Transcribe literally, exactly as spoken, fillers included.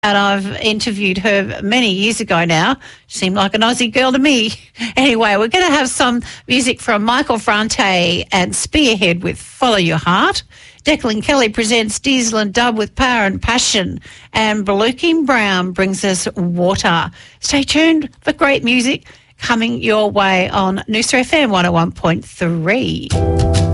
and I've interviewed her many years ago now. Seemed like an Aussie girl to me. Anyway, we're going to have some music from Michael Franti and Spearhead with Follow Your Heart. Declan Kelly presents Diesel and Dub with Power and Passion. And Baluki Brown brings us Water. Stay tuned for great music coming your way on Noosa F M one oh one point three.